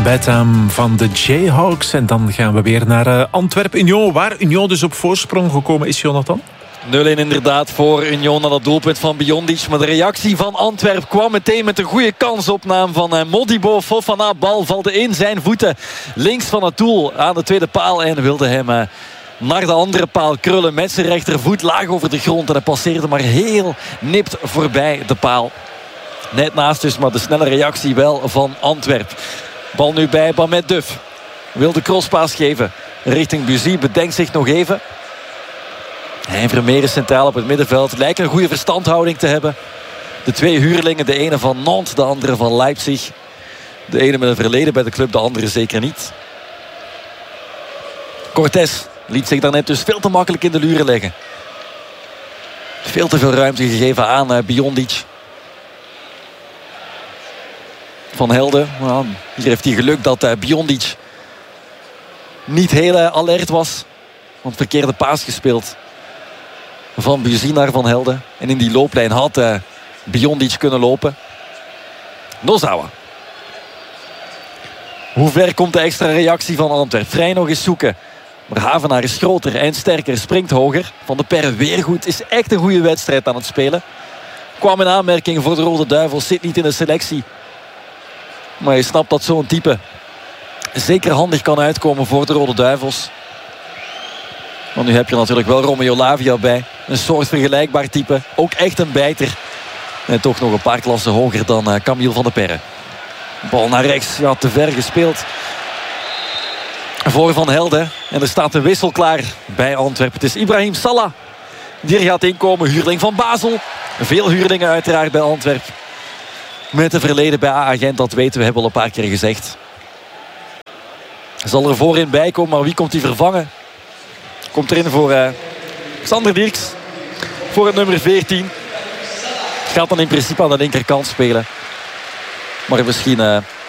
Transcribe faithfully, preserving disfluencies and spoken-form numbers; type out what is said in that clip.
Bedtime van de Jayhawks. En dan gaan we weer naar uh, Antwerp-Union. Waar Union dus op voorsprong gekomen is, Jonathan? nul-een inderdaad voor Union na dat doelpunt van Biondic. Maar de reactie van Antwerp kwam meteen met een goede kansopname van uh, Modibo. Fofana, bal valde in zijn voeten. Links van het doel aan de tweede paal. En wilde hem uh, naar de andere paal krullen met zijn rechtervoet. Laag over de grond. En hij passeerde maar heel nipt voorbij de paal. Net naast dus, maar de snelle reactie wel van Antwerp. Bal nu bij Bamet Duf. Wil de crosspaas geven richting Buzy. Bedenkt zich nog even. Hein Vermeer is centraal op het middenveld. Lijkt een goede verstandhouding te hebben. De twee huurlingen. De ene van Nantes, de andere van Leipzig. De ene met een verleden bij de club, de andere zeker niet. Cortés liet zich daarnet dus veel te makkelijk in de luren leggen. Veel te veel ruimte gegeven aan uh, Biondic. Van Helden. Nou, hier heeft hij geluk dat uh, Biondic niet heel uh, alert was. Want verkeerde paas gespeeld. Van Buzy naar Van Helden. En in die looplijn had uh, Biondic kunnen lopen. Nozawa. Hoe ver komt de extra reactie van Antwerp? Vrij nog eens zoeken. Maar Havenaar is groter en sterker. Springt hoger. Van de Perre weer goed. Is echt een goede wedstrijd aan het spelen. Kwam in aanmerking voor de Rode Duivels. Zit niet in de selectie. Maar je snapt dat zo'n type zeker handig kan uitkomen voor de Rode Duivels. Want nu heb je natuurlijk wel Romeo Lavia bij. Een soort vergelijkbaar type. Ook echt een bijter. En toch nog een paar klassen hoger dan uh, Camille van der Perre. Bal naar rechts. Ja, te ver gespeeld. Voor Van Helden. En er staat een wissel klaar bij Antwerpen. Het is Ibrahim Salah die er gaat inkomen. Huurling van Basel. Veel huurlingen uiteraard bij Antwerpen. Met een verleden bij A-agent, dat weten we, hebben we al een paar keer gezegd. Zal er voorin bij komen, maar wie komt hij vervangen? Komt erin voor uh, Xander Dirks. Voor het nummer veertien. Gaat dan in principe aan de linkerkant spelen. Maar misschien uh,